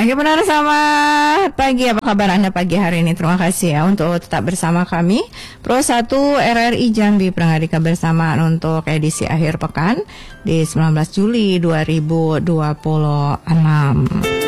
Oke benar, selamat pagi. Apa kabar Anda pagi hari ini? Terima kasih ya untuk tetap bersama kami. Pro 1 RRI Jambi Prangadi kebersamaan untuk edisi akhir pekan di 19 Juli 2026.